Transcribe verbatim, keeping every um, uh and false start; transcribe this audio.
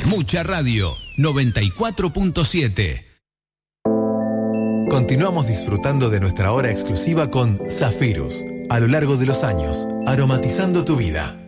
Mucha Radio, noventa y cuatro punto siete. Continuamos disfrutando de nuestra hora exclusiva con Zafirus, a lo largo de los años, aromatizando tu vida.